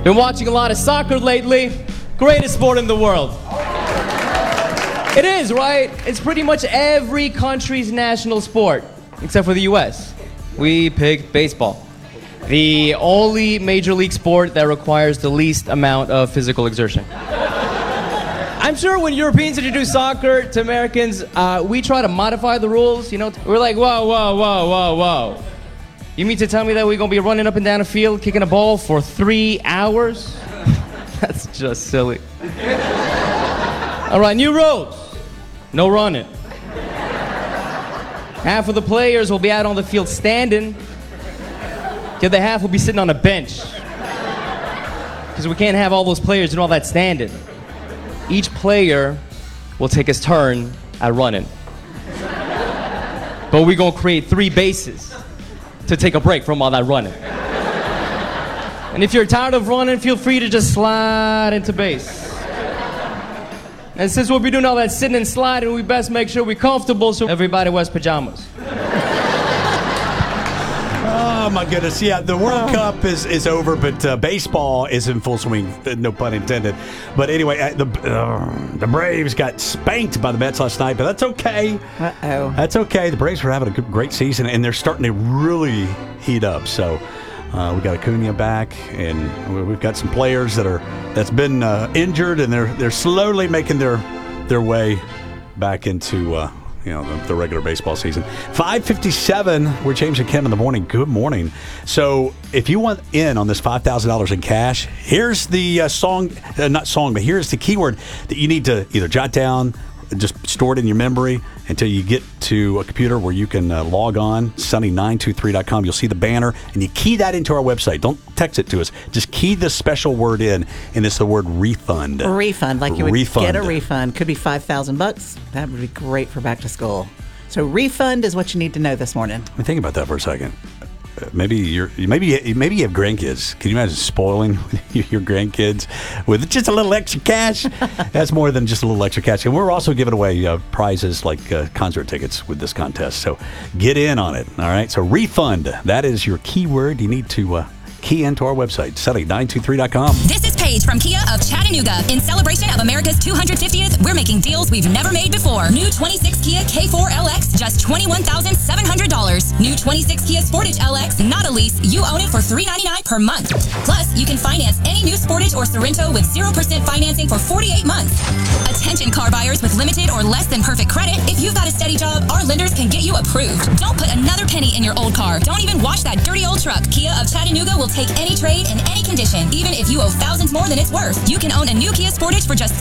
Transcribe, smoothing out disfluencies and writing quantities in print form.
Been watching a lot of soccer lately. Greatest sport in the world. It is, right? It's pretty much every country's national sport, except for the US. We picked baseball. The only major league sport that requires the least amount of physical exertion. I'm sure when Europeans introduce soccer to Americans, we try to modify the rules, you know? We're like, whoa. You mean to tell me that we're gonna be running up and down a field, kicking a ball for 3 hours? That's just silly. All right, new rules. No running. Half of the players will be out on the field standing. The other half will be sitting on a bench. Because we can't have all those players and all that standing. Each player will take his turn at running. But we're gonna create 3 bases to take a break from all that running. And if you're tired of running, feel free to just slide into base. And since we'll be doing all that sitting and sliding, we best make sure we're comfortable so everybody wears pajamas. Oh, my goodness. Yeah, the World Cup is over, but baseball is in full swing. No pun intended. But anyway, the Braves got spanked by the Mets last night, but that's okay. Uh-oh. That's okay. The Braves are having a great season, and they're starting to really heat up. So we got Acuna back, and we've got some players that's been injured, and they're slowly making their way back into the regular baseball season. 5:57. We're James and Kim in the morning. Good morning. So if you want in on this $5,000 in cash, here's the but here's the keyword that you need to either jot down, just store it in your memory until you get to a computer where you can log on, sunny923.com. You'll see the banner, and you key that into our website. Don't text it to us. Just key the special word in, and it's the word refund. Refund, like you would get a refund. Could be $5,000. That would be great for back to school. So refund is what you need to know this morning. Let me think about that for a second. Maybe you have grandkids. Can you imagine spoiling your grandkids with just a little extra cash? That's more than just a little extra cash. And we're also giving away prizes like concert tickets with this contest. So get in on it. All right. So refund. That is your keyword. You need to key into our website, sunny923.com. This is Paige from Kia of Chattanooga. In celebration of America's 250th, we're making deals we've never made before. New 26 Kia K4 LX, just $21,700. New 26 Kia Sportage LX, not a lease. You own it for $399 per month. Plus, you can finance any new Sportage or Sorento with 0% financing for 48 months. Attention car buyers with limited or less than perfect credit. If you've got a steady job, our lenders can get you approved. Don't put another penny in your old car. Don't even wash that dirty old truck. Kia of Chattanooga will take any trade in any condition, even if you owe thousands more than it's worth. You can own a new Kia Sportage for just